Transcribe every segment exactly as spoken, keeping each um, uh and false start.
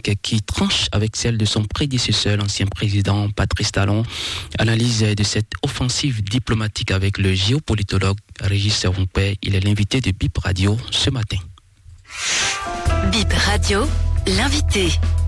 diplomatique qui tranche avec celle de son prédécesseur, l'ancien président Patrice Talon. Analyse de cette offensive diplomatique avec le géopolitologue Régis Servompé. Il est l'invité de B I P Radio ce matin. B I P Radio, l'invité.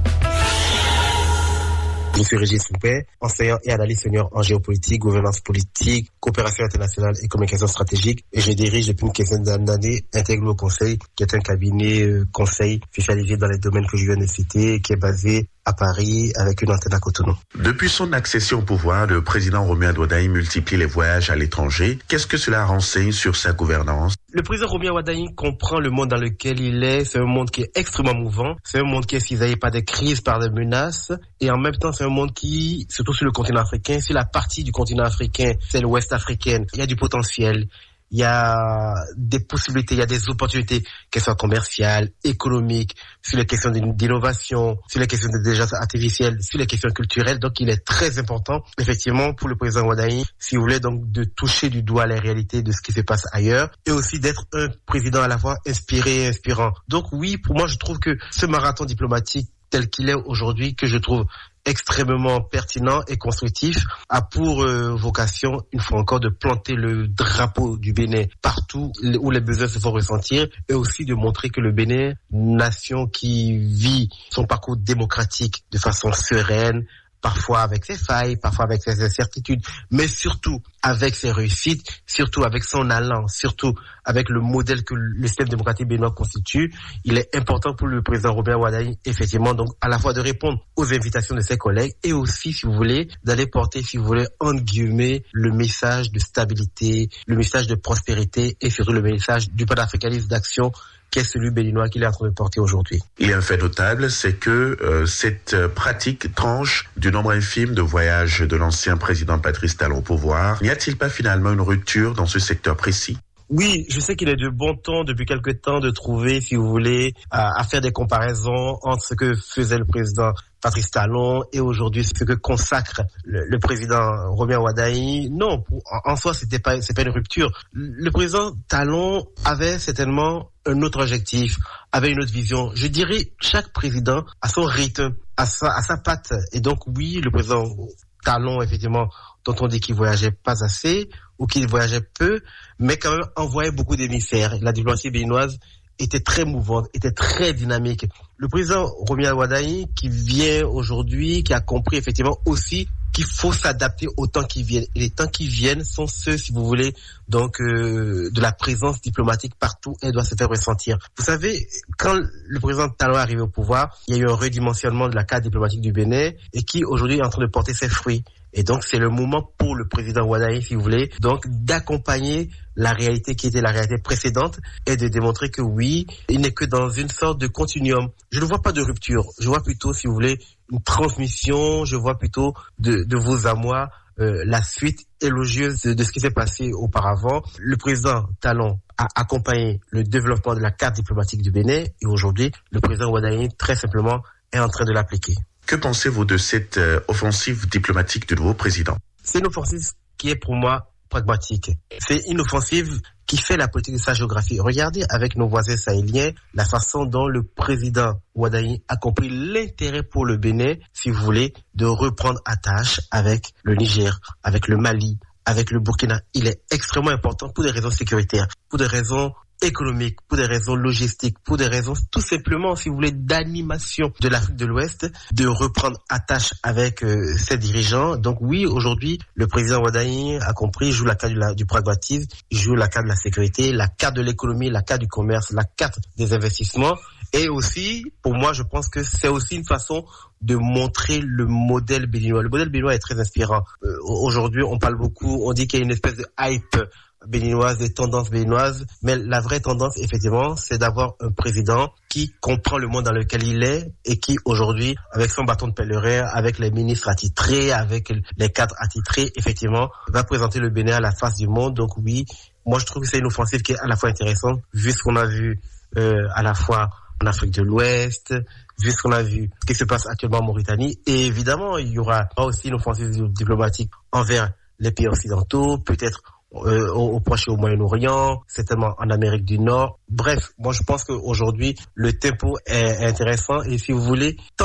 Je suis Régis Servompé, enseignant et analyste senior en géopolitique, gouvernance politique, coopération internationale et communication stratégique. Et je dirige depuis une quinzaine d'années Integlo Conseil, qui est un cabinet euh, conseil spécialisé dans les domaines que je viens de citer, qui est basé à Paris avec une antenne à Cotonou. Depuis son accession au pouvoir, le président Romuald Wardani multiplie les voyages à l'étranger. Qu'est-ce que cela renseigne sur sa gouvernance? Le président Romuald Wardani comprend le monde dans lequel il est. C'est un monde qui est extrêmement mouvant. C'est un monde qui est cisaillé par des crises, par des menaces. Et en même temps, c'est un monde qui, surtout sur le continent africain, sur la partie du continent africain, c'est l'ouest africaine, il y a du potentiel. Il y a des possibilités, il y a des opportunités, qu'elles soient commerciales, économiques, sur les questions d'innovation, sur les questions d'intelligence artificielle, sur les questions culturelles. Donc, il est très important, effectivement, pour le président Wardani, si vous voulez, donc, de toucher du doigt les réalités de ce qui se passe ailleurs et aussi d'être un président à la fois inspiré et inspirant. Donc, oui, pour moi, je trouve que ce marathon diplomatique tel qu'il est aujourd'hui, que je trouve extrêmement pertinent et constructif, a pour euh, vocation, une fois encore, de planter le drapeau du Bénin partout où les besoins se font ressentir et aussi de montrer que le Bénin, nation qui vit son parcours démocratique de façon sereine, parfois avec ses failles, parfois avec ses incertitudes, mais surtout avec ses réussites, surtout avec son allant, surtout avec le modèle que le système démocratique béninois constitue. Il est important pour le président Romuald Wardani, effectivement, donc à la fois de répondre aux invitations de ses collègues et aussi, si vous voulez, d'aller porter, si vous voulez, entre guillemets, le message de stabilité, le message de prospérité et surtout le message du panafricanisme d'action qui est celui béninois qu'il est en train de porter aujourd'hui. Il y a un fait notable, c'est que euh, cette pratique tranche du nombre infime de voyages de l'ancien président Patrice Talon au pouvoir. N'y a-t-il pas finalement une rupture dans ce secteur précis? Oui, je sais qu'il est de bon ton depuis quelque temps de trouver, si vous voulez, à, à faire des comparaisons entre ce que faisait le président Patrice Talon et aujourd'hui ce que consacre le, le président Romuald Wardani. Non, pour, en, en soi, c'était pas, c'est pas une rupture. Le président Talon avait certainement un autre objectif, avait une autre vision. Je dirais, chaque président a son rythme, a sa, a sa patte. Et donc, oui, le président Talon, effectivement, dont on dit qu'il voyageait pas assez ou qu'il voyageait peu, mais quand même envoyait beaucoup d'émissaires. La diplomatie béninoise était très mouvante, était très dynamique. Le président Romuald Wardani, qui vient aujourd'hui, qui a compris effectivement aussi qu'il faut s'adapter aux temps qui viennent. Et les temps qui viennent sont ceux, si vous voulez, donc euh, de la présence diplomatique partout, elle doit se faire ressentir. Vous savez, quand le président Talon est arrivé au pouvoir, il y a eu un redimensionnement de la carte diplomatique du Bénin et qui aujourd'hui est en train de porter ses fruits. Et donc, c'est le moment pour le président Wardani, si vous voulez, donc d'accompagner la réalité qui était la réalité précédente et de démontrer que oui, il n'est que dans une sorte de continuum. Je ne vois pas de rupture. Je vois plutôt, si vous voulez, une transmission. Je vois plutôt de, de vous à moi euh, la suite élogieuse de, de ce qui s'est passé auparavant. Le président Talon a accompagné le développement de la carte diplomatique du Bénin et aujourd'hui, le président Wardani, très simplement, est en train de l'appliquer. Que pensez-vous de cette euh, offensive diplomatique du nouveau président? C'est une offensive qui est pour moi pragmatique. C'est une offensive qui fait la politique de sa géographie. Regardez avec nos voisins sahéliens la façon dont le président Wardani a compris l'intérêt pour le Bénin, si vous voulez, de reprendre attache avec le Niger, avec le Mali, avec le Burkina. Il est extrêmement important pour des raisons sécuritaires, pour des raisons économiques, pour des raisons logistiques, pour des raisons tout simplement, si vous voulez, d'animation de l'Afrique de l'Ouest, de reprendre attache avec euh, ses dirigeants. Donc oui, aujourd'hui, le président Wardani a compris, il joue la carte du, la, du pragmatisme, il joue la carte de la sécurité, la carte de l'économie, la carte du commerce, la carte des investissements. Et aussi, pour moi, je pense que c'est aussi une façon de montrer le modèle béninois. Le modèle béninois est très inspirant. Euh, aujourd'hui, on parle beaucoup, on dit qu'il y a une espèce de hype béninoise, des tendances béninoises, mais la vraie tendance, effectivement, c'est d'avoir un président qui comprend le monde dans lequel il est et qui, aujourd'hui, avec son bâton de pèlerin, avec les ministres attitrés, avec les cadres attitrés, effectivement, va présenter le Bénin à la face du monde. Donc oui, moi je trouve que c'est une offensive qui est à la fois intéressante, vu ce qu'on a vu euh, à la fois en Afrique de l'Ouest, vu ce qu'on a vu, ce qui se passe actuellement en Mauritanie. Et évidemment, il y aura aussi une offensive diplomatique envers les pays occidentaux, peut-être Euh, au, au Proche et au Moyen-Orient, certainement en Amérique du Nord. Bref, moi je pense qu'aujourd'hui, le tempo est, est intéressant et si vous voulez, tant